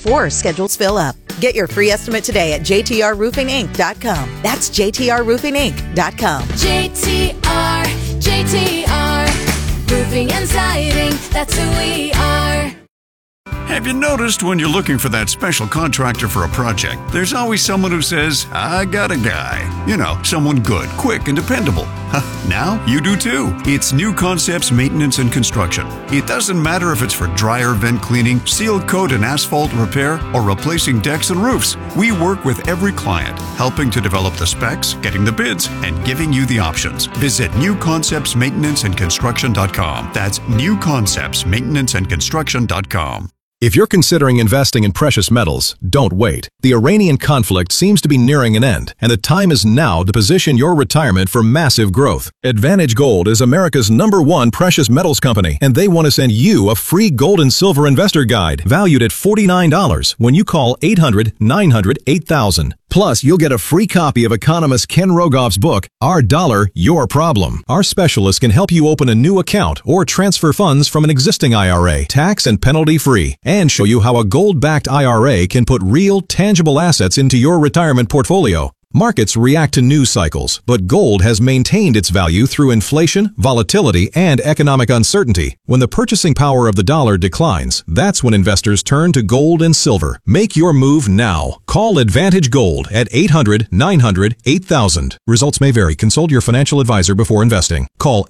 before schedules fill up. Get your free estimate today at jtrroofinginc.com. That's jtrroofinginc.com. JTR, Roofing and Siding, that's who we are. Have you noticed when you're looking for that special contractor for a project, there's always someone who says, I got a guy. You know, someone good, quick, and dependable. Now you do too. It's New Concepts Maintenance and Construction. It doesn't matter if it's for dryer vent cleaning, seal coat and asphalt repair, or replacing decks and roofs. We work with every client, helping to develop the specs, getting the bids, and giving you the options. Visit newconceptsmaintenanceandconstruction.com. That's newconceptsmaintenanceandconstruction.com. If you're considering investing in precious metals, don't wait. The Iranian conflict seems to be nearing an end, and the time is now to position your retirement for massive growth. Advantage Gold is America's #1 precious metals company, and they want to send you a free gold and silver investor guide valued at $49 when you call 800-900-8000. Plus, you'll get a free copy of economist Ken Rogoff's book, Our Dollar, Your Problem. Our specialists can help you open a new account or transfer funds from an existing IRA, tax and penalty free, and show you how a gold-backed IRA can put real, tangible assets into your retirement portfolio. Markets react to news cycles, but gold has maintained its value through inflation, volatility, and economic uncertainty. When the purchasing power of the dollar declines, that's when investors turn to gold and silver. Make your move now. Call Advantage Gold at 800-900-8000. Results may vary. Consult your financial advisor before investing. Call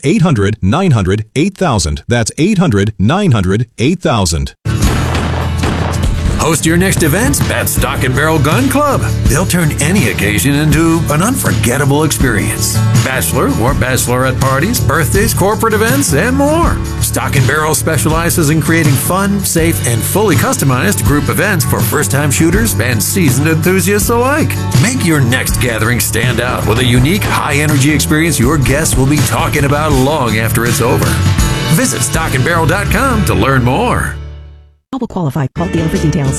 800-900-8000. That's 800-900-8000. Host your next event at Stock and Barrel Gun Club. They'll turn any occasion into an unforgettable experience. Bachelor or bachelorette parties, birthdays, corporate events, and more. Stock and Barrel specializes in creating fun, safe, and fully customized group events for first-time shooters and seasoned enthusiasts alike. Make your next gathering stand out with a unique, high-energy experience your guests will be talking about long after it's over. Visit stockandbarrel.com to learn more. Will qualify. Call dealer for details.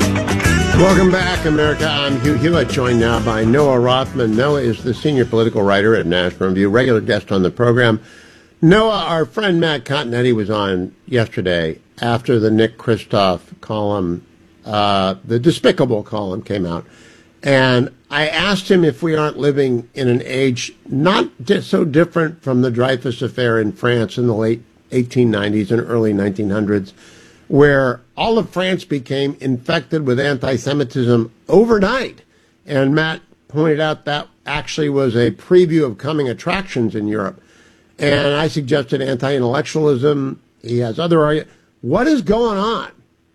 Welcome back, America. I'm Hugh Hewitt, joined now by Noah Rothman. Noah is the senior political writer at National Review, regular guest on the program. Noah, our friend Matt Continetti was on yesterday after the Nick Kristof column, the Despicable column came out. And I asked him if we aren't living in an age not so different from the Dreyfus affair in France in the late 1890s and early 1900s, where all of France became infected with anti-Semitism overnight. And Matt pointed out that actually was a preview of coming attractions in Europe. And I suggested anti-intellectualism. He has other arguments. What is going on?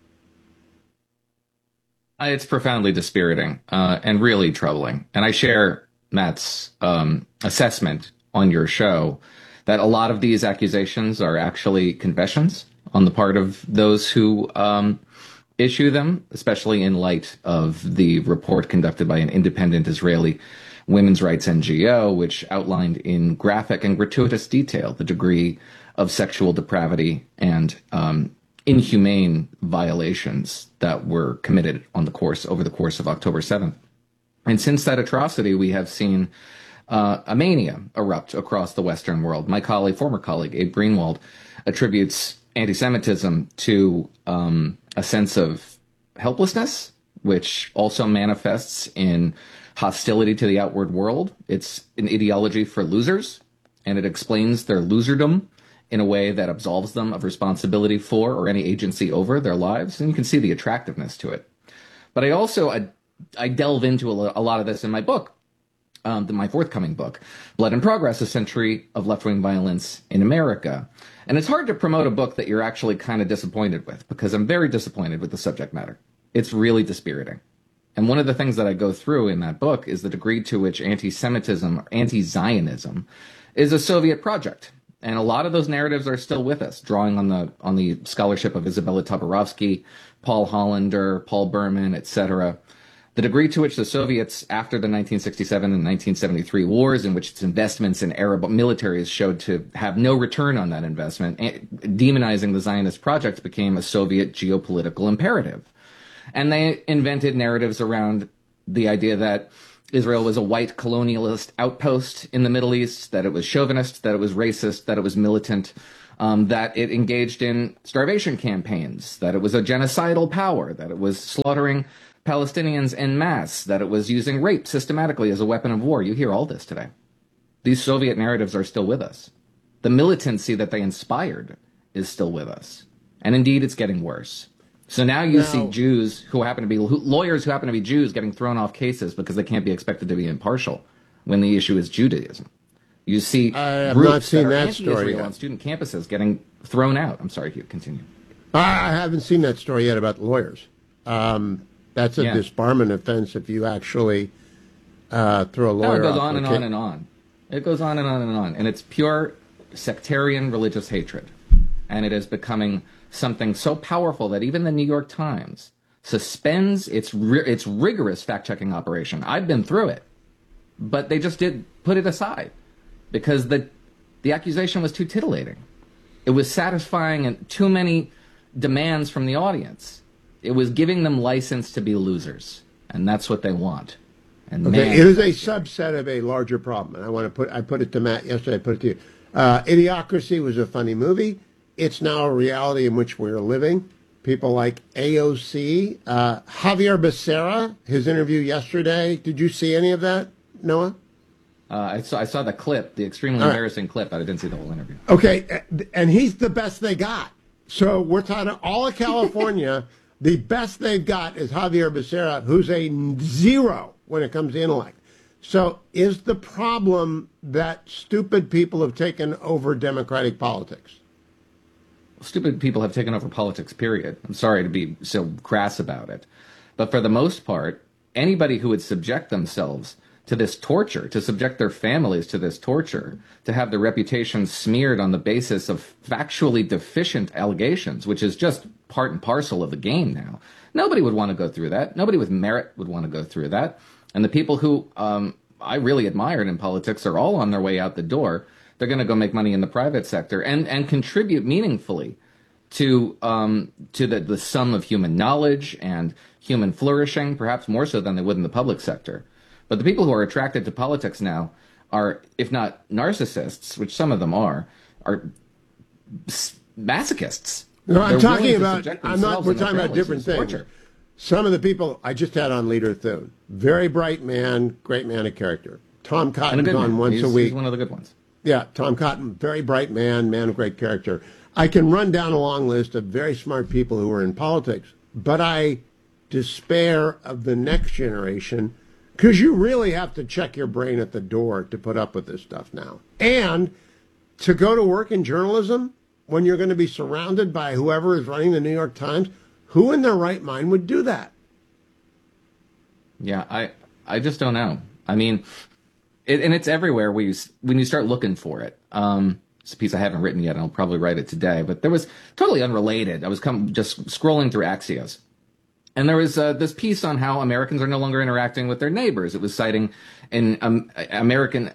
It's profoundly dispiriting and really troubling. And I share Matt's assessment on your show that a lot of these accusations are actually confessions on the part of those who issue them, especially in light of the report conducted by an independent Israeli women's rights NGO, which outlined in graphic and gratuitous detail the degree of sexual depravity and inhumane violations that were committed over the course of October 7th. And since that atrocity, we have seen a mania erupt across the Western world. My former colleague, Abe Greenwald, attributes anti-Semitism to a sense of helplessness, which also manifests in hostility to the outward world. It's an ideology for losers, and it explains their loserdom in a way that absolves them of responsibility for or any agency over their lives, and you can see the attractiveness to it. But I delve into a lot of this in my book, my forthcoming book, Blood and Progress, A Century of Left-Wing Violence in America. And it's hard to promote a book that you're actually kind of disappointed with, because I'm very disappointed with the subject matter. It's really dispiriting. And one of the things that I go through in that book is the degree to which anti-Semitism, or anti-Zionism, is a Soviet project. And a lot of those narratives are still with us, drawing on the scholarship of Isabella Toporowski, Paul Hollander, Paul Berman, etc. The degree to which the Soviets, after the 1967 and 1973 wars, in which its investments in Arab militaries showed to have no return on that investment, demonizing the Zionist project became a Soviet geopolitical imperative. And they invented narratives around the idea that Israel was a white colonialist outpost in the Middle East, that it was chauvinist, that it was racist, that it was militant, that it engaged in starvation campaigns, that it was a genocidal power, that it was slaughtering Palestinians en masse, that it was using rape systematically as a weapon of war. You hear all this today. These Soviet narratives are still with us. The militancy that they inspired is still with us. And indeed, it's getting worse. So now you see Jews who happen to be lawyers who happen to be Jews getting thrown off cases because they can't be expected to be impartial when the issue is Judaism. You see groups that are anti-Israel on student campuses getting thrown out. I'm sorry, Hugh, continue. I haven't seen that story yet about the lawyers. That's a disbarment offense if you actually throw a lawyer off. No, it goes on and on and on. It goes on and on and on. And it's pure sectarian religious hatred. And it is becoming something so powerful that even the New York Times suspends its rigorous fact-checking operation. I've been through it. But they just did put it aside because the accusation was too titillating. It was satisfying and too many demands from the audience. It was giving them license to be losers, and that's what they want. And okay, it is a subset of a larger problem. And I put it to Matt yesterday. I put it to you. Idiocracy was a funny movie. It's now a reality in which we're living. People like AOC, Javier Becerra, his interview yesterday. Did you see any of that, Noah? I saw the clip, the extremely embarrassing clip, but I didn't see the whole interview. Okay, and he's the best they got. So we're talking all of California. The best they've got is Javier Becerra, who's a zero when it comes to intellect. So is the problem that stupid people have taken over democratic politics? Stupid people have taken over politics, period. I'm sorry to be so crass about it. But for the most part, anybody who would subject themselves to this torture, to subject their families to this torture, to have their reputation smeared on the basis of factually deficient allegations, which is just part and parcel of the game now. Nobody would want to go through that. Nobody with merit would want to go through that. And the people who I really admired in politics are all on their way out the door. They're going to go make money in the private sector and contribute meaningfully to the sum of human knowledge and human flourishing, perhaps more so than they would in the public sector. But the people who are attracted to politics now are, if not narcissists, which some of them are masochists. No, I'm talking about, we're talking about different things. Torture. Some of the people I just had on Leader Thune, very bright man, great man of character. Tom Cotton's on once a week. He's one of the good ones. Yeah, Tom Cotton, very bright man of great character. I can run down a long list of very smart people who are in politics, but I despair of the next generation because you really have to check your brain at the door to put up with this stuff now. And to go to work in journalism when you're going to be surrounded by whoever is running the New York Times, who in their right mind would do that? Yeah, I just don't know. I mean, and it's everywhere when you start looking for it. It's a piece I haven't written yet, and I'll probably write it today. But there was totally unrelated. I was just scrolling through Axios. And there was this piece on how Americans are no longer interacting with their neighbors. It was citing an American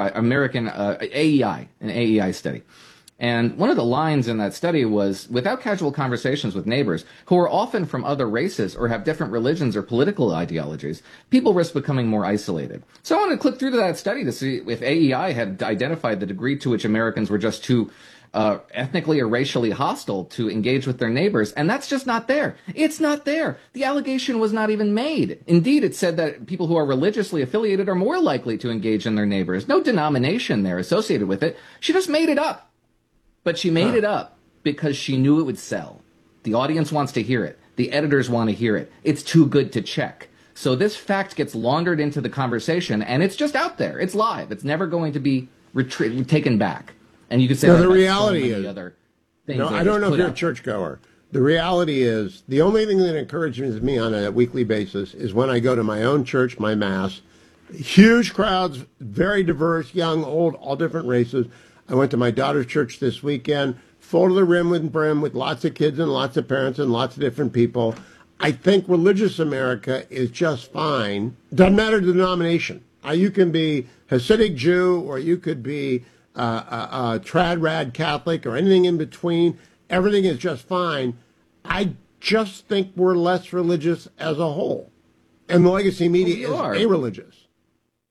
AEI, an AEI study. And one of the lines in that study was, without casual conversations with neighbors, who are often from other races or have different religions or political ideologies, people risk becoming more isolated. So I wanted to click through to that study to see if AEI had identified the degree to which Americans were just too ethnically or racially hostile to engage with their neighbors, and that's just not there. It's not there. The allegation was not even made. Indeed, it said that people who are religiously affiliated are more likely to engage in their neighbors. No denomination there associated with it. She just made it up. But she made it up because she knew it would sell. The audience wants to hear it. The editors want to hear it. It's too good to check. So this fact gets laundered into the conversation, and it's just out there. It's live. It's never going to be taken back. And you could say the reality is, other things. No, I don't know if you're a churchgoer. The reality is, the only thing that encourages me on a weekly basis is when I go to my own church, my mass. Huge crowds, very diverse, young, old, all different races. I went to my daughter's church this weekend, full to the rim with lots of kids and lots of parents and lots of different people. I think religious America is just fine. Doesn't matter the denomination. You can be Hasidic Jew, or you could be a trad rad Catholic, or anything in between. Everything is just fine. I just think we're less religious as a whole. And the legacy media is a-religious.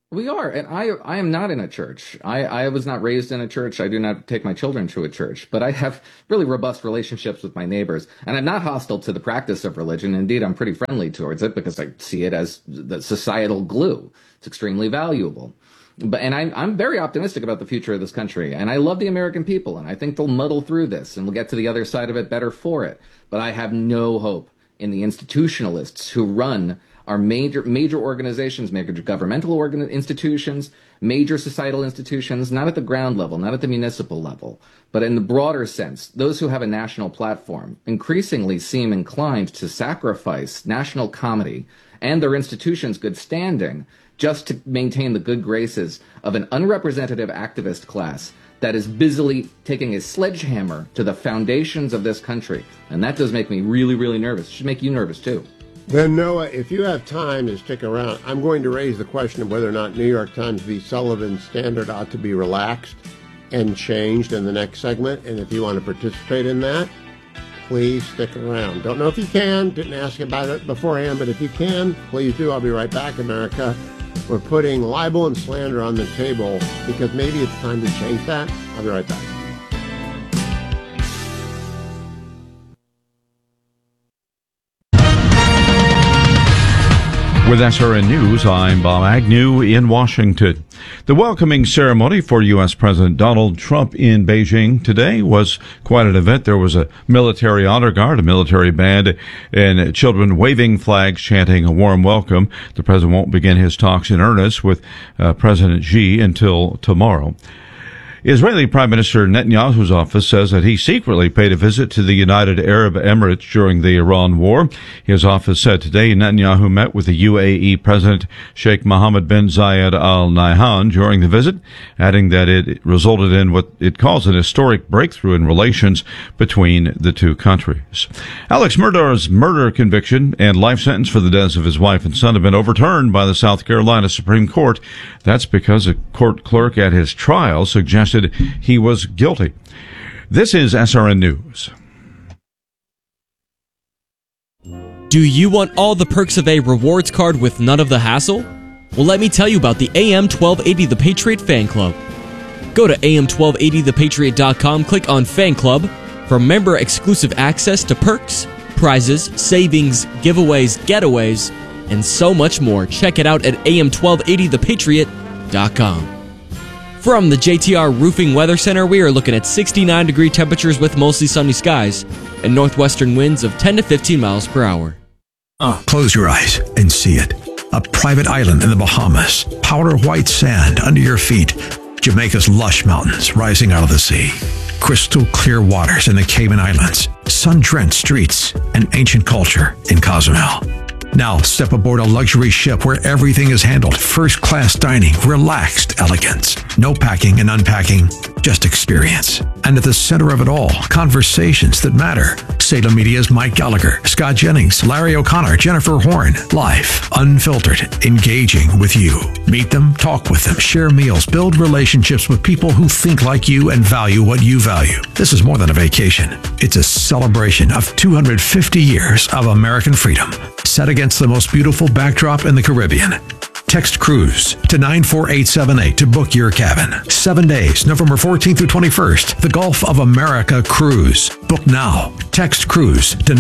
We are, and I am not in a church. I was not raised in a church. I do not take my children to a church, but I have really robust relationships with my neighbors, and I'm not hostile to the practice of religion. Indeed, I'm pretty friendly towards it because I see it as the societal glue. It's extremely valuable. And I'm very optimistic about the future of this country, and I love the American people, and I think they'll muddle through this, and we'll get to the other side of it better for it. But I have no hope in the institutionalists who run our major organizations, major governmental institutions, major societal institutions, not at the ground level, not at the municipal level, but in the broader sense. Those who have a national platform increasingly seem inclined to sacrifice national comedy and their institutions' good standing just to maintain the good graces of an unrepresentative activist class that is busily taking a sledgehammer to the foundations of this country. And that does make me really, really nervous. It should make you nervous, too. Then, Noah, if you have time to stick around, I'm going to raise the question of whether or not New York Times v. Sullivan standard ought to be relaxed and changed in the next segment. And if you want to participate in that, please stick around. Don't know if you can. Didn't ask about it beforehand, but if you can, please do. I'll be right back, America. We're putting libel and slander on the table because maybe it's time to change that. I'll be right back. With SRN News, I'm Bob Agnew in Washington. The welcoming ceremony for U.S. President Donald Trump in Beijing today was quite an event. There was a military honor guard, a military band, and children waving flags, chanting a warm welcome. The president won't begin his talks in earnest with President Xi until tomorrow. Israeli Prime Minister Netanyahu's office says that he secretly paid a visit to the United Arab Emirates during the Iran war. His office said today Netanyahu met with the UAE President Sheikh Mohammed bin Zayed Al Nahyan during the visit, adding that it resulted in what it calls an historic breakthrough in relations between the two countries. Alex Murdaugh's murder conviction and life sentence for the deaths of his wife and son have been overturned by the South Carolina Supreme Court. That's because a court clerk at his trial suggested he was guilty. This is SRN News. Do you want all the perks of a rewards card with none of the hassle? Well, let me tell you about the AM 1280 The Patriot Fan Club. Go to am1280thepatriot.com, click on Fan Club for member-exclusive access to perks, prizes, savings, giveaways, getaways, and so much more. Check it out at am1280thepatriot.com. From the JTR Roofing Weather Center, we are looking at 69-degree temperatures with mostly sunny skies and northwestern winds of 10 to 15 miles per hour. Close your eyes and see it. A private island in the Bahamas, powder white sand under your feet, Jamaica's lush mountains rising out of the sea, crystal clear waters in the Cayman Islands, sun-drenched streets, and ancient culture in Cozumel. Now step aboard a luxury ship where everything is handled. First-class dining, relaxed elegance. No packing and unpacking, just experience. And at the center of it all, conversations that matter. Salem Media's Mike Gallagher, Scott Jennings, Larry O'Connor, Jennifer Horn. Live, unfiltered, engaging with you. Meet them, talk with them, share meals, build relationships with people who think like you and value what you value. This is more than a vacation. It's a celebration of 250 years of American freedom, set against the most beautiful backdrop in the Caribbean. Text Cruise to 94878 to book your cabin. 7 days, November 14th through 21st. The Gulf of America Cruise. Book now. Text Cruise to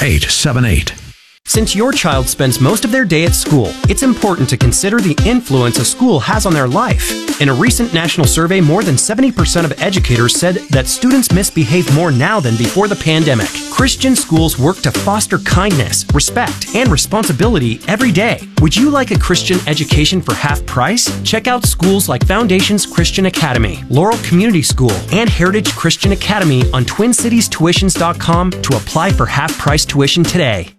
94878. Since your child spends most of their day at school, it's important to consider the influence a school has on their life. In a recent national survey, more than 70% of educators said that students misbehave more now than before the pandemic. Christian schools work to foster kindness, respect, and responsibility every day. Would you like a Christian education for half price? Check out schools like Foundations Christian Academy, Laurel Community School, and Heritage Christian Academy on TwinCitiesTuitions.com to apply for half-price tuition today.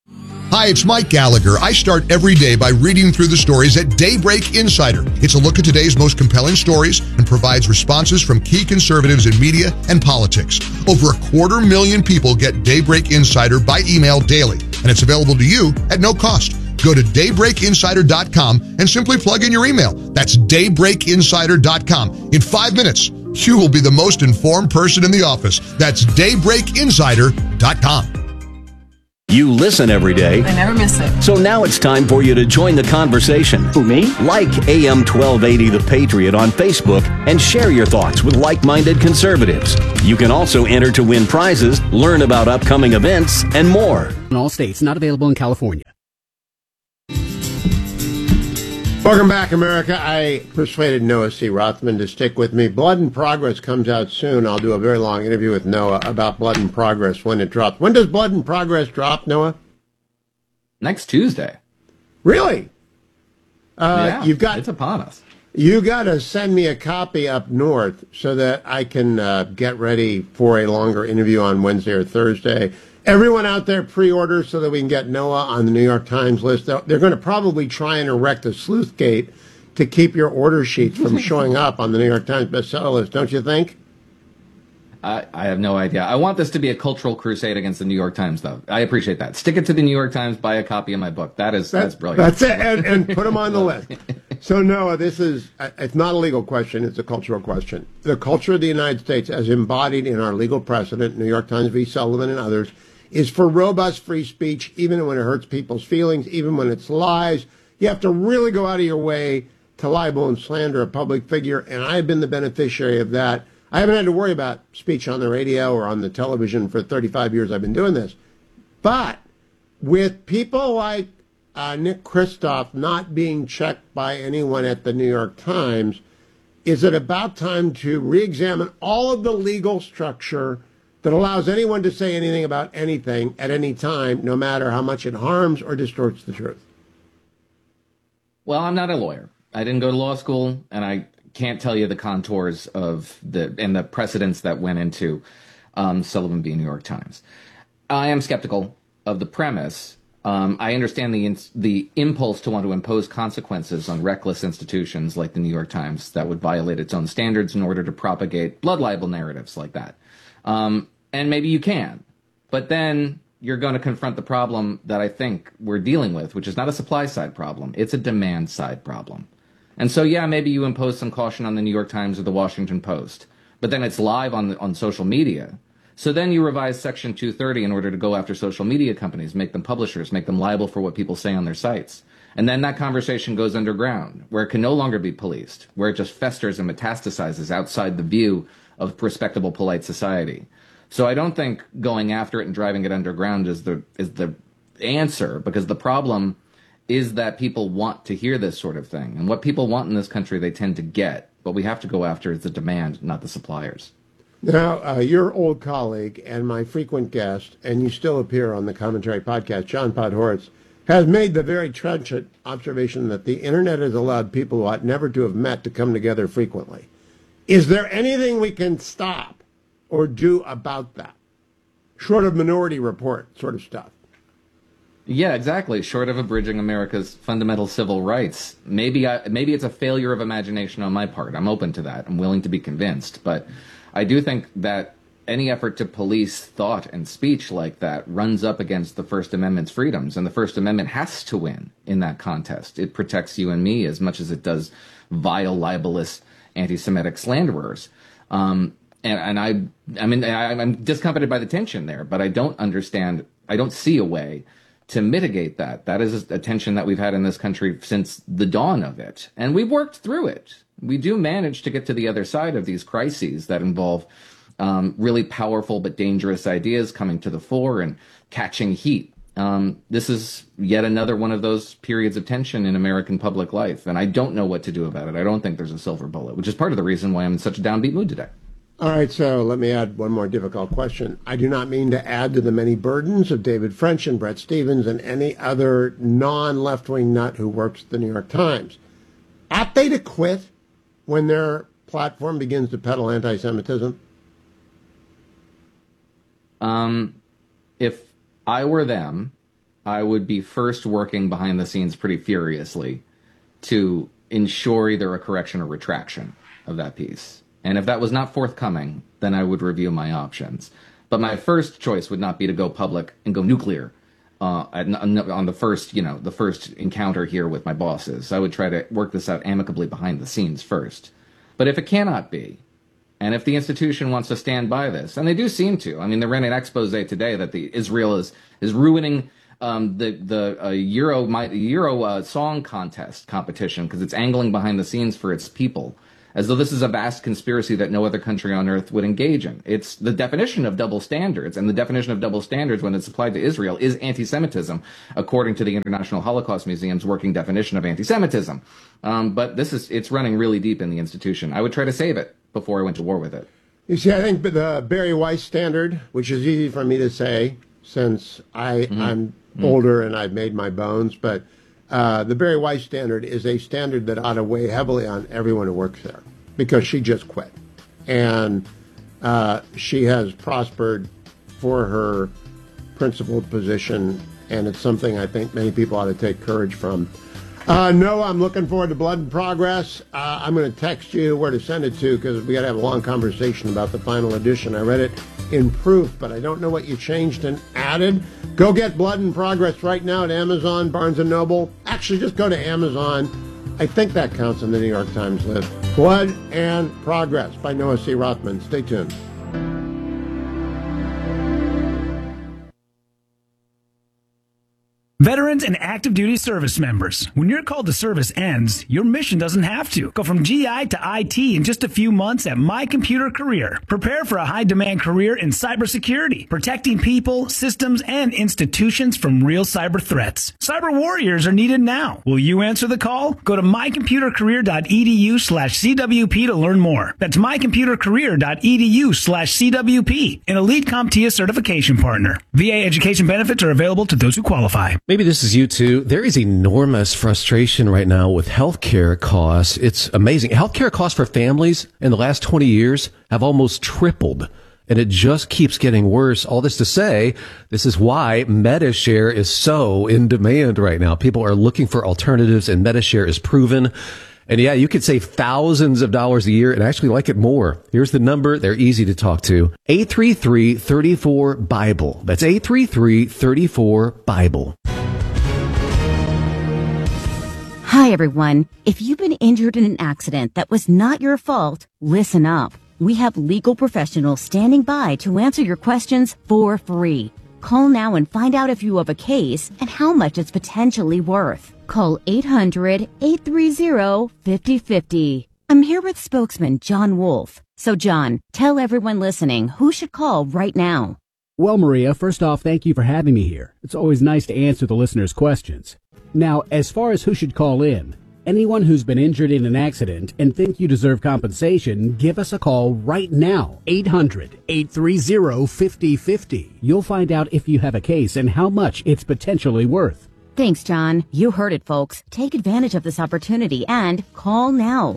Hi, it's Mike Gallagher. I start every day by reading through the stories at Daybreak Insider. It's a look at today's most compelling stories and provides responses from key conservatives in media and politics. Over 250,000 people get Daybreak Insider by email daily, and it's available to you at no cost. Go to daybreakinsider.com and simply plug in your email. That's daybreakinsider.com. In 5 minutes, you will be the most informed person in the office. That's daybreakinsider.com. You listen every day. I never miss it. So now it's time for you to join the conversation. Who, me? Like AM 1280 The Patriot on Facebook and share your thoughts with like-minded conservatives. You can also enter to win prizes, learn about upcoming events, and more. In all states, not available in California. Welcome back, America. I persuaded Noah C. Rothman to stick with me. Blood and Progress comes out soon. I'll do a very long interview with Noah about Blood and Progress when it drops. When does Blood and Progress drop, Noah? Next Tuesday. Really? Yeah, it's upon us. You got to send me a copy up north so that I can get ready for a longer interview on Wednesday or Thursday. Everyone out there pre-order so that we can get Noah on the New York Times list. They're going to probably try and erect a sleuth gate to keep your order sheets from showing up on the New York Times bestseller list, don't you think? I have no idea. I want this to be a cultural crusade against the New York Times, though. I appreciate that. Stick it to the New York Times, buy a copy of my book. That's brilliant. That's it, and put them on the list. So, Noah, it's not a legal question, it's a cultural question. The culture of the United States, as embodied in our legal precedent, New York Times v. Sullivan and others, is for robust free speech, even when it hurts people's feelings, even when it's lies. You have to really go out of your way to libel and slander a public figure, and I've been the beneficiary of that. I haven't had to worry about speech on the radio or on the television for 35 years I've been doing this. But with people like Nick Kristof not being checked by anyone at the New York Times, is it about time to re-examine all of the legal structure that allows anyone to say anything about anything at any time, no matter how much it harms or distorts the truth? Well, I'm not a lawyer. I didn't go to law school, and I can't tell you the contours of the precedents that went into Sullivan v. New York Times. I am skeptical of the premise. I understand the impulse to want to impose consequences on reckless institutions like the New York Times that would violate its own standards in order to propagate blood libel narratives like that. And maybe you can, but then you're going to confront the problem that I think we're dealing with, which is not a supply side problem. It's a demand side problem. And so, yeah, maybe you impose some caution on the New York Times or the Washington Post, but then it's live on social media. So then you revise Section 230 in order to go after social media companies, make them publishers, make them liable for what people say on their sites. And then that conversation goes underground, where it can no longer be policed, where it just festers and metastasizes outside the view of respectable, polite society. So I don't think going after it and driving it underground is the answer, because the problem is that people want to hear this sort of thing. And what people want in this country, they tend to get. What we have to go after is the demand, not the suppliers. Now, your old colleague and my frequent guest, and you still appear on the Commentary podcast, John Podhoretz, has made the very trenchant observation that the Internet has allowed people who ought never to have met to come together frequently. Is there anything we can stop or do about that, short of Minority Report sort of stuff? Yeah, exactly. Short of abridging America's fundamental civil rights. Maybe it's a failure of imagination on my part. I'm open to that. I'm willing to be convinced. But I do think that any effort to police thought and speech like that runs up against the First Amendment's freedoms. And the First Amendment has to win in that contest. It protects you and me as much as it does vile, libelous, anti-Semitic slanderers. I'm discomfited by the tension there, but I don't see a way to mitigate that. That is a tension that we've had in this country since the dawn of it. And we've worked through it. We do manage to get to the other side of these crises that involve really powerful but dangerous ideas coming to the fore and catching heat. This is yet another one of those periods of tension in American public life, and I don't know what to do about it. I don't think there's a silver bullet, which is part of the reason why I'm in such a downbeat mood today. All right, so let me add one more difficult question. I do not mean to add to the many burdens of David French and Bret Stephens and any other non-left-wing nut who works at the New York Times. Ought they to quit when their platform begins to peddle anti-Semitism? If I were them, I would be first working behind the scenes pretty furiously to ensure either a correction or retraction of that piece. And if that was not forthcoming, then I would review my options. But my first choice would not be to go public and go nuclear on the first encounter here with my bosses. I would try to work this out amicably behind the scenes first. But if it cannot be, And if the institution wants to stand by this, and they do seem to, I mean, they ran an expose today that Israel is ruining the Euro song contest competition because it's angling behind the scenes for its people, as though this is a vast conspiracy that no other country on earth would engage in. It's the definition of double standards, and the definition of double standards when it's applied to Israel is anti-Semitism, according to the International Holocaust Museum's working definition of anti-Semitism. But it's running really deep in the institution. I would try to save it before I went to war with it. You see, I think the Barry Weiss standard, which is easy for me to say since I'm older and I've made my bones, but the Barry Weiss standard is a standard that ought to weigh heavily on everyone who works there because she just quit. And she has prospered for her principled position, and it's something I think many people ought to take courage from. Noah, I'm looking forward to Blood and Progress. I'm going to text you where to send it to because we got to have a long conversation about the final edition. I read it in proof, but I don't know what you changed and added. Go get Blood and Progress right now at Amazon, Barnes & Noble. Actually, just go to Amazon. I think that counts on the New York Times list. Blood and Progress by Noah C. Rothman. Stay tuned. Veterans and active duty service members, when your call to service ends, your mission doesn't have to. Go from GI to IT in just a few months at My Computer Career. Prepare for a high-demand career in cybersecurity, protecting people, systems, and institutions from real cyber threats. Cyber warriors are needed now. Will you answer the call? Go to mycomputercareer.edu/CWP to learn more. That's mycomputercareer.edu/CWP, an elite CompTIA certification partner. VA education benefits are available to those who qualify. Maybe this is you too. There is enormous frustration right now with healthcare costs. It's amazing. Healthcare costs for families in the last 20 years have almost tripled, and it just keeps getting worse. All this to say, this is why MediShare is so in demand right now. People are looking for alternatives, and MediShare is proven. And yeah, you could save thousands of dollars a year and actually like it more. Here's the number. They're easy to talk to. 833-34-BIBLE. That's 833-34-BIBLE. Hi, everyone. If you've been injured in an accident that was not your fault, listen up. We have legal professionals standing by to answer your questions for free. Call now and find out if you have a case and how much it's potentially worth. Call 800-830-5050. I'm here with spokesman John Wolf. So, John, tell everyone listening who should call right now. Well, Maria, first off, thank you for having me here. It's always nice to answer the listeners' questions. Now, as far as who should call in, anyone who's been injured in an accident and think you deserve compensation, give us a call right now. 800-830-5050. You'll find out if you have a case and how much it's potentially worth. Thanks, John. You heard it, folks. Take advantage of this opportunity and call now.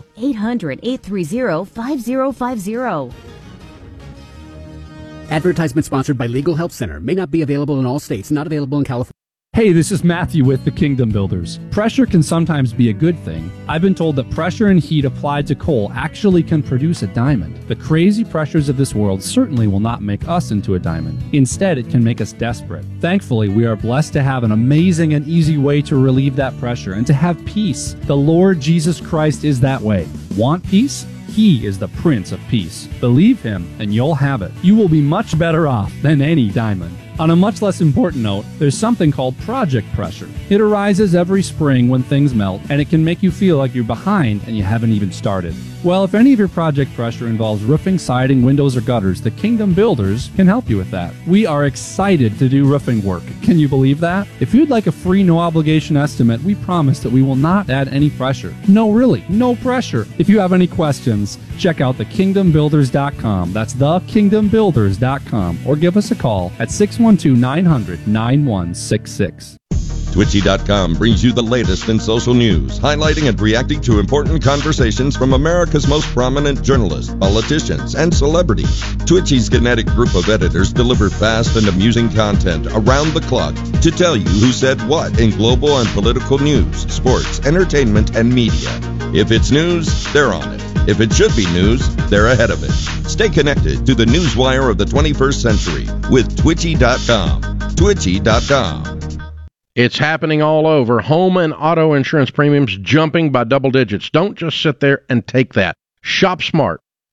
800-830-5050. Advertisement sponsored by Legal Help Center. May not be available in all states. Not available in California. Hey, this is Matthew with the Kingdom Builders. Pressure can sometimes be a good thing. I've been told that pressure and heat applied to coal actually can produce a diamond. The crazy pressures of this world certainly will not make us into a diamond. Instead, it can make us desperate. Thankfully, we are blessed to have an amazing and easy way to relieve that pressure and to have peace. The Lord Jesus Christ is that way. Want peace? He is the Prince of Peace. Believe him and you'll have it. You will be much better off than any diamond. On a much less important note, there's something called project pressure. It arises every spring when things melt, and it can make you feel like you're behind and you haven't even started. Well, if any of your project pressure involves roofing, siding, windows, or gutters, the Kingdom Builders can help you with that. We are excited to do roofing work. Can you believe that? If you'd like a free, no-obligation estimate, we promise that we will not add any pressure. No, really, no pressure. If you have any questions, check out thekingdombuilders.com. That's thekingdombuilders.com. Or give us a call at 612-900-9166. Twitchy.com brings you the latest in social news, highlighting and reacting to important conversations from America's most prominent journalists, politicians, and celebrities. Twitchy's kinetic group of editors deliver fast and amusing content around the clock to tell you who said what in global and political news, sports, entertainment, and media. If it's news, they're on it. If it should be news, they're ahead of it. Stay connected to the newswire of the 21st century with Twitchy.com. Twitchy.com. It's happening all over. Home and auto insurance premiums jumping by double digits. Don't just sit there and take that. Shop smart.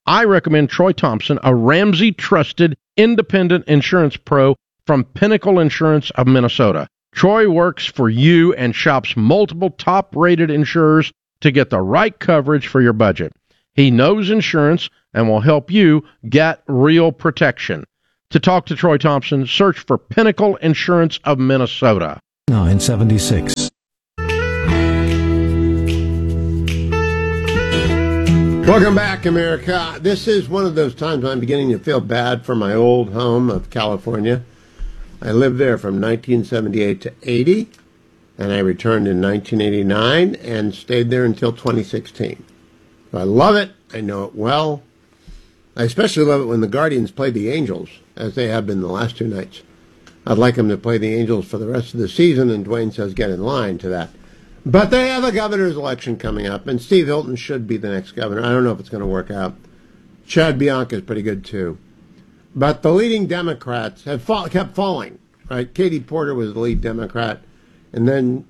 I recommend Troy Thompson, a Ramsey-trusted independent insurance pro from Pinnacle Insurance of Minnesota. Troy works for you and shops multiple top-rated insurers to get the right coverage for your budget. He knows insurance and will help you get real protection. To talk to Troy Thompson, search for Pinnacle Insurance of Minnesota. 976. Welcome back, America. This is one of those times I'm beginning to feel bad for my old home of California. I lived there from 1978 to 80, and I returned in 1989 and stayed there until 2016. So I love it. I know it well. I especially love it when the Guardians play the Angels, as they have been the last two nights. I'd like them to play the Angels for the rest of the season, and Dwayne says get in line to that. But they have a governor's election coming up, and Steve Hilton should be the next governor. I don't know if it's going to work out. Chad Bianca is pretty good, too. But the leading Democrats have kept falling, right? Katie Porter was the lead Democrat, and then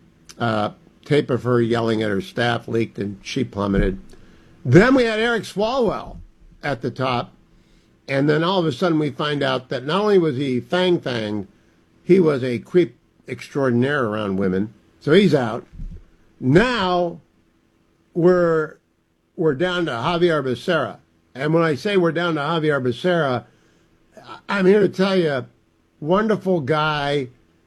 tape of her yelling at her staff leaked, and she plummeted. Then we had Eric Swalwell at the top, and then all of a sudden we find out that not only was he fang-fanged, he was a creep extraordinaire around women. So he's out. Now we're down to Javier Becerra. And when I say we're down to Javier Becerra, I'm here to tell you, wonderful guy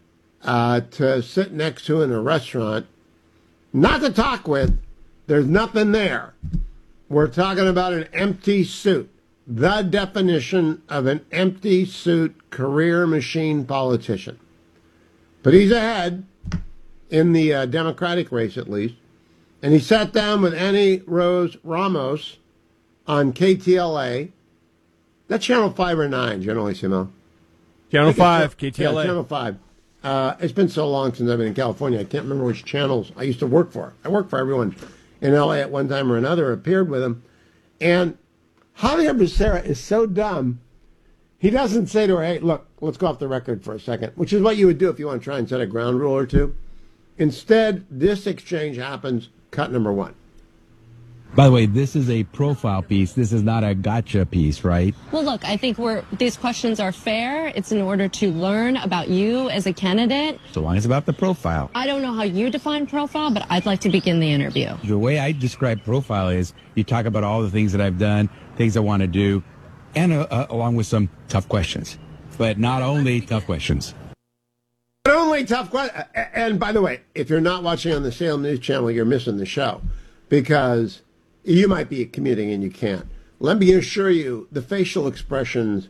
to sit next to in a restaurant. Not to talk with. There's nothing there. We're talking about an empty suit. The definition of an empty suit career machine politician. But he's ahead. In the Democratic race, at least. And he sat down with Annie Rose Ramos on KTLA. That's Channel 5 or 9, Generalissimo? Channel 5, KTLA. Yeah, Channel 5. It's been so long since I've been in California, I can't remember which channels I used to work for. I worked for everyone in L.A. at one time or another, appeared with him. And Javier Becerra is so dumb, he doesn't say to her, hey, look, let's go off the record for a second, which is what you would do if you want to try and set a ground rule or two. Instead, this exchange happens, cut number one. By the way, this is a profile piece. This is not a gotcha piece, right? Well, look, I think these questions are fair. It's in order to learn about you as a candidate. So long as it's about the profile. I don't know how you define profile, but I'd like to begin the interview. The way I describe profile is you talk about all the things that I've done, things I want to do, and along with some tough questions. But not only tough questions. But only tough questions. And by the way, if you're not watching on the Salem News Channel, you're missing the show because you might be commuting and you can't. Let me assure you, the facial expressions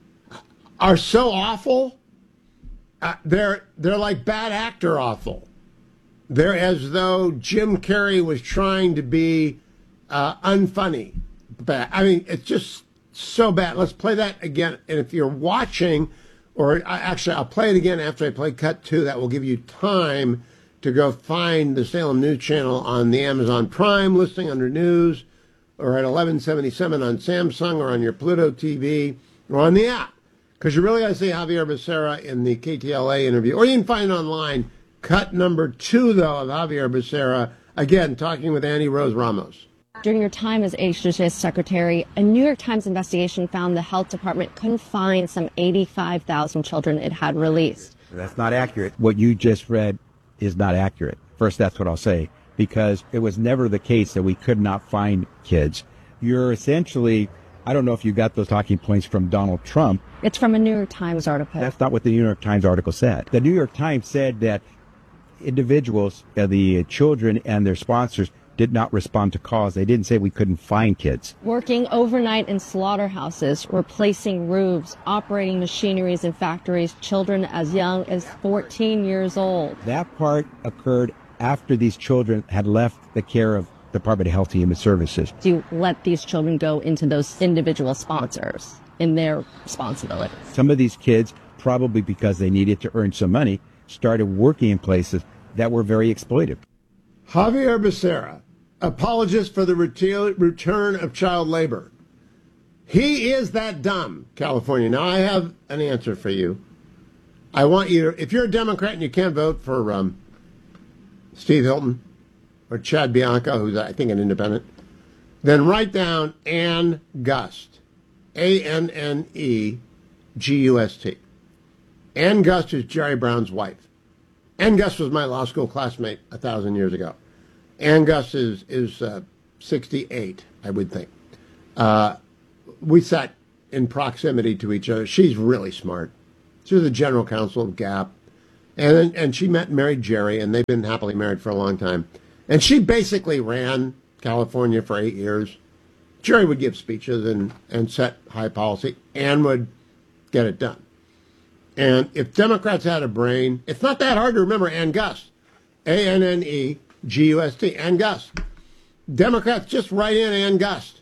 are so awful. They're like bad actor awful. They're as though Jim Carrey was trying to be unfunny. But I mean, it's just so bad. Let's play that again. And if you're watching, or actually, I'll play it again after I play cut 2. That will give you time to go find the Salem News Channel on the Amazon Prime listing under news, or at 1177 on Samsung, or on your Pluto TV, or on the app. Because you really got to see Javier Becerra in the KTLA interview. Or you can find it online. Cut number 2, though, of Javier Becerra, again, talking with Annie Rose Ramos. During your time as HHS secretary, a New York Times investigation found the health department couldn't find some 85,000 children it had released. That's not accurate. What you just read is not accurate. First, that's what I'll say, because it was never the case that we could not find kids. You're essentially, I don't know if you got those talking points from Donald Trump. It's from a New York Times article. That's not what the New York Times article said. The New York Times said that individuals, the children and their sponsors, did not respond to calls. They didn't say we couldn't find kids. Working overnight in slaughterhouses, replacing roofs, operating machineries in factories, children as young as 14 years old. That part occurred after these children had left the care of the Department of Health and Human Services. Do you let these children go into those individual sponsors in their responsibilities? Some of these kids, probably because they needed to earn some money, started working in places that were very exploitive. Javier Becerra, apologist for the return of child labor. He is that dumb, California. Now, I have an answer for you. I want you to, if you're a Democrat and you can't vote for Steve Hilton or Chad Bianca, who's, I think, an independent, then write down Ann Gust, A-N-N-E-G-U-S-T. Ann Gust is Jerry Brown's wife. Ann Gust was my law school classmate 1,000 years ago. Ann Gust is 68, I would think. We sat in proximity to each other. She's really smart. She was the general counsel of Gap. And she met and married Jerry, and they've been happily married for a long time. And she basically ran California for 8 years. Jerry would give speeches and set high policy. Ann would get it done. And if Democrats had a brain, it's not that hard to remember Ann Gust. A-N-N-E-G-U-S-T, Ann Gust. Democrats just write in Ann Gust.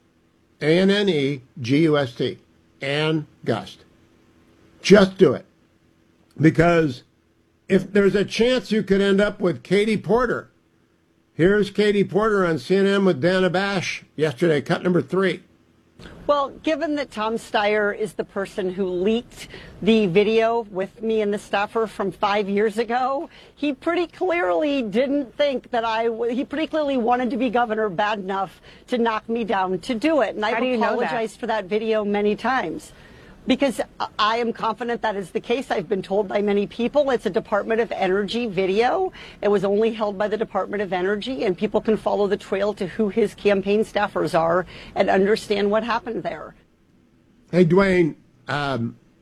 A-N-N-E-G-U-S-T, Ann Gust. Just do it. Because if there's a chance you could end up with Katie Porter. Here's Katie Porter on CNN with Dana Bash yesterday, cut number 3. Well, given that Tom Steyer is the person who leaked the video with me and the staffer from 5 years ago, he pretty clearly didn't think that he pretty clearly wanted to be governor bad enough to knock me down to do it. And I've apologized for that video many times. Because I am confident that is the case. I've been told by many people it's a Department of Energy video. It was only held by the Department of Energy, and people can follow the trail to who his campaign staffers are and understand what happened there. Hey, Dwayne, are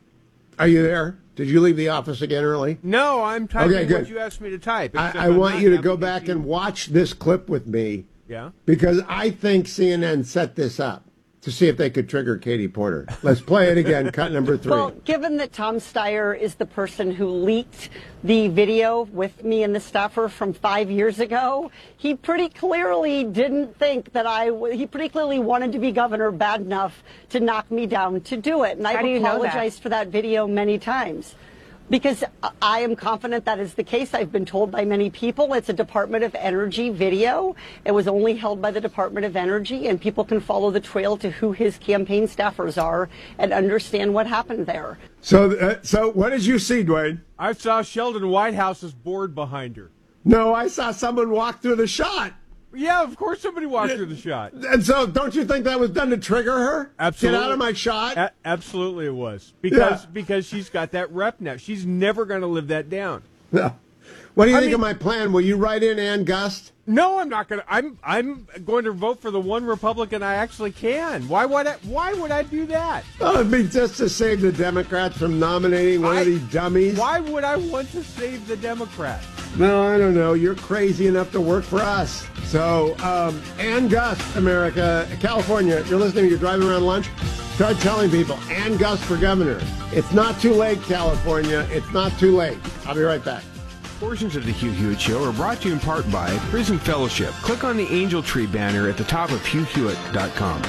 you there? Did you leave the office again early? No, I'm typing what you asked me to type. I want you to go back and watch this clip with me. Yeah. Because I think CNN set this up to see if they could trigger Katie Porter. Let's play it again, cut number 3. Well, given that Tom Steyer is the person who leaked the video with me and the staffer from 5 years ago, he pretty clearly didn't think that he pretty clearly wanted to be governor bad enough to knock me down to do it. And I've apologized for that video many times. Because I am confident that is the case. I've been told by many people it's a Department of Energy video. It was only held by the Department of Energy, and people can follow the trail to who his campaign staffers are and understand what happened there. So what did you see, Dwayne? I saw Sheldon Whitehouse's board behind her. No, I saw someone walk through the shot. Yeah, of course somebody walked through the shot. And so don't you think that was done to trigger her? Absolutely. Get out of my shot? Absolutely it was. Because she's got that rep now. She's never going to live that down. No. What do you think of my plan? Will you write in Ann Gust? No, I'm not going to. I'm going to vote for the one Republican I actually can. Why would I do that? Oh, it'd be just to save the Democrats from nominating one of these dummies. Why would I want to save the Democrats? No, I don't know. You're crazy enough to work for us. So, Ann Gust, America, California, you're listening, you're driving around lunch, start telling people, Ann Gust for governor. It's not too late, California. It's not too late. I'll be right back. Portions of the Hugh Hewitt Show are brought to you in part by Prison Fellowship. Click on the Angel Tree banner at the top of HughHewitt.com.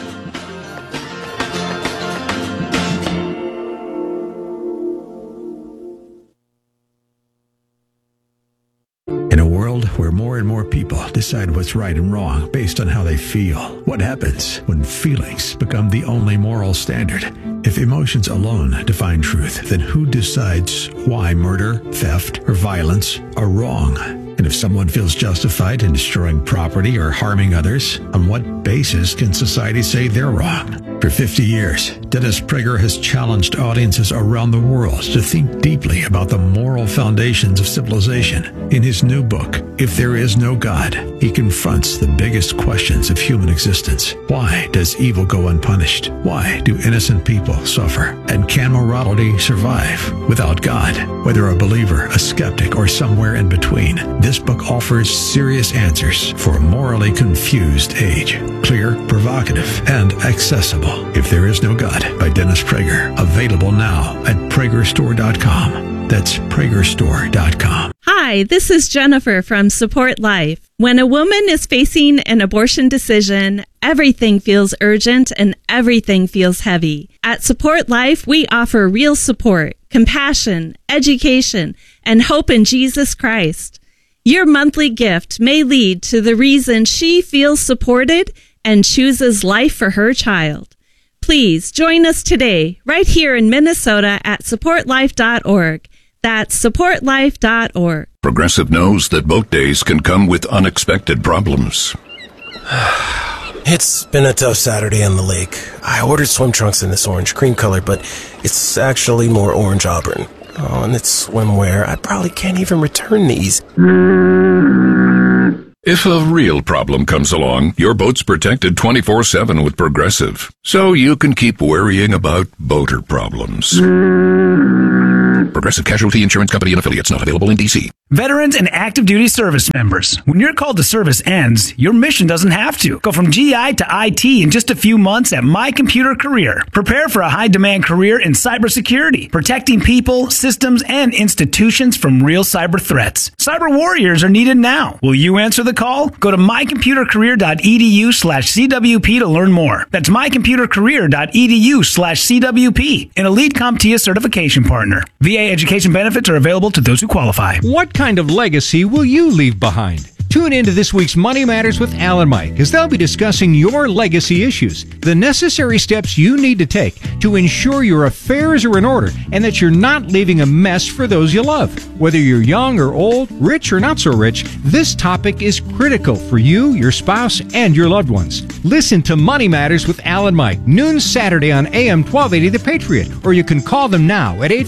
In a world where more and more people decide what's right and wrong based on how they feel, what happens when feelings become the only moral standard? If emotions alone define truth, then who decides why murder, theft, or violence are wrong? And if someone feels justified in destroying property or harming others, on what basis can society say they're wrong? For 50 years, Dennis Prager has challenged audiences around the world to think deeply about the moral foundations of civilization. In his new book, If There Is No God, he confronts the biggest questions of human existence. Why does evil go unpunished? Why do innocent people suffer? And can morality survive without God? Whether a believer, a skeptic, or somewhere in between, this book offers serious answers for a morally confused age. Clear, provocative, and accessible. If There Is No God by Dennis Prager. Available now at PragerStore.com. That's PragerStore.com. Hi, this is Jennifer from Support Life. When a woman is facing an abortion decision, everything feels urgent and everything feels heavy. At Support Life, we offer real support, compassion, education, and hope in Jesus Christ. Your monthly gift may lead to the reason she feels supported and chooses life for her child. Please join us today, right here in Minnesota at supportlife.org. That's supportlife.org. Progressive knows that boat days can come with unexpected problems. It's been a tough Saturday on the lake. I ordered swim trunks in this orange cream color, but it's actually more orange auburn. Oh, and it's swimwear. I probably can't even return these. If a real problem comes along, your boat's protected 24/7 with Progressive, so you can keep worrying about boater problems. Progressive Casualty Insurance Company and Affiliates, not available in D.C. Veterans and active duty service members, when your call to service ends, your mission doesn't have to. Go from GI to IT in just a few months at My Computer Career. Prepare for a high-demand career in cybersecurity, protecting people, systems, and institutions from real cyber threats. Cyber warriors are needed now. Will you answer the call? Go to mycomputercareer.edu/CWP to learn more. That's mycomputercareer.edu/CWP, an Elite CompTIA certification partner. VA education benefits are available to those who qualify. What kind of legacy will you leave behind? Tune in to this week's Money Matters with Al and Mike, as they'll be discussing your legacy issues, the necessary steps you need to take to ensure your affairs are in order and that you're not leaving a mess for those you love. Whether you're young or old, rich or not so rich, this topic is critical for you, your spouse, and your loved ones. Listen to Money Matters with Al and Mike, noon Saturday on AM 1280 The Patriot, or you can call them now at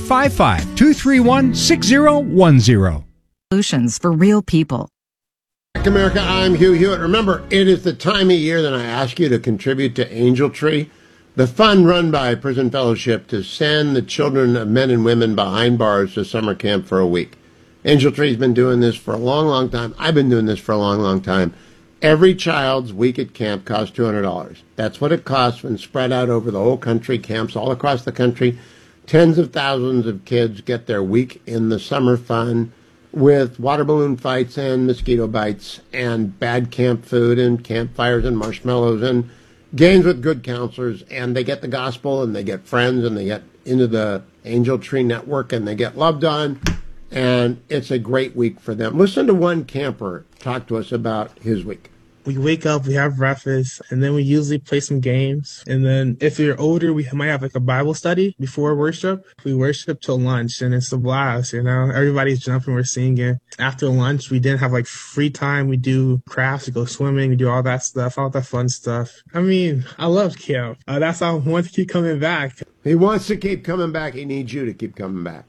855-231-6010. Solutions for real people. America, I'm Hugh Hewitt. Remember, it is the time of year that I ask you to contribute to Angel Tree, the fund run by Prison Fellowship to send the children of men and women behind bars to summer camp for a week. Angel Tree's been doing this for a long, long time. I've been doing this for a long, long time. Every child's week at camp costs $200. That's what it costs when spread out over the whole country, camps all across the country. Tens of thousands of kids get their week in the summer fun with water balloon fights and mosquito bites and bad camp food and campfires and marshmallows and games with good counselors. And they get the gospel and they get friends and they get into the Angel Tree Network and they get loved on. And it's a great week for them. Listen to one camper talk to us about his week. We wake up, we have breakfast, and then we usually play some games. And then if you're older, we might have like a Bible study before worship. We worship till lunch, and it's a blast, you know. Everybody's jumping, we're singing. After lunch, we then have like free time. We do crafts, we go swimming, we do all that stuff, all that fun stuff. I mean, I love camp. That's why I want to keep coming back. He wants to keep coming back. He needs you to keep coming back.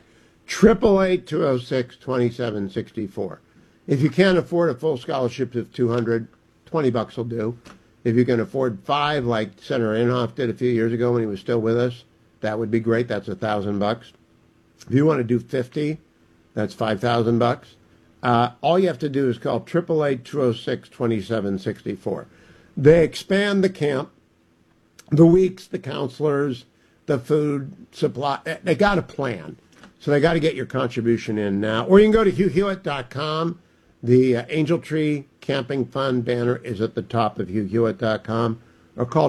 888-206-2764. If you can't afford a full scholarship of $200, $20 will do. If you can afford 5, like Senator Inhofe did a few years ago when he was still with us, that would be great. That's $1,000. If you want to do 50, that's $5,000. All you have to do is call 888-206-2764. They expand the camp, the weeks, the counselors, the food supply. They got a plan. So they got to get your contribution in now. Or you can go to HughHewitt.com. The Angel Tree Camping Fund banner is at the top of HughHewitt.com. Or call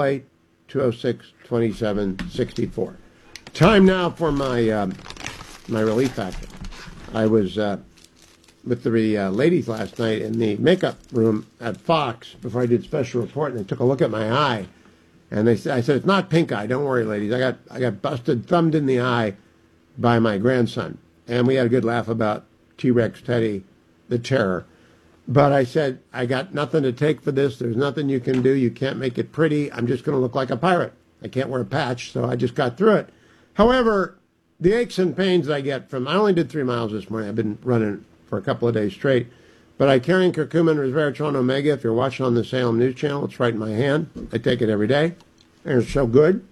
888-206-2764. Time now for my relief factor. I was with the ladies last night in the makeup room at Fox before I did special report, and they took a look at my eye. And I said, it's not pink eye. Don't worry, ladies. I got busted, thumbed in the eye by my grandson. And we had a good laugh about T-Rex Teddy, the terror. But I said, I got nothing to take for this. There's nothing you can do. You can't make it pretty. I'm just going to look like a pirate. I can't wear a patch, so I just got through it. However, the aches and pains I get from, I only did 3 miles this morning. I've been running for a couple of days straight. But I carry curcumin, resveratrol, omega. If you're watching on the Salem News Channel, it's right in my hand. I take it every day. And it's so good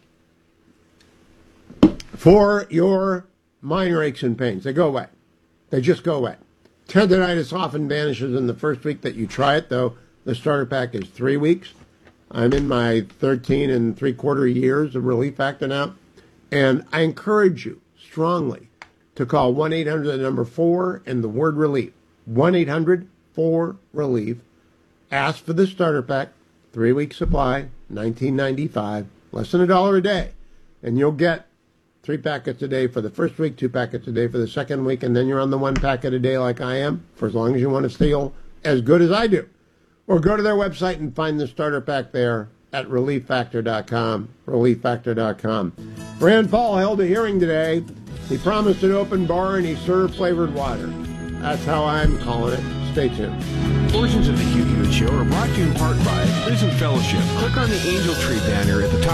for your minor aches and pains. They go away. They just go away. Tendinitis often vanishes in the first week that you try it, though. The starter pack is 3 weeks. I'm in my 13 3/4 years of Relief Factor now. And I encourage you strongly to call 1-800-4 and the word relief. 1-800-4-RELIEF. Ask for the starter pack. 3-week supply, $19.95. Less than $1 a day. And you'll get 3 packets a day for the first week, 2 packets a day for the second week, and then you're on the 1 packet a day like I am, for as long as you want to feel as good as I do. Or go to their website and find the starter pack there at ReliefFactor.com, ReliefFactor.com. Rand Paul held a hearing today. He promised an open bar and he served flavored water. That's how I'm calling it. Stay tuned. Portions of the Hugh Hewitt Show are brought to you in part by Prison Fellowship. Click on the Angel Tree banner at the top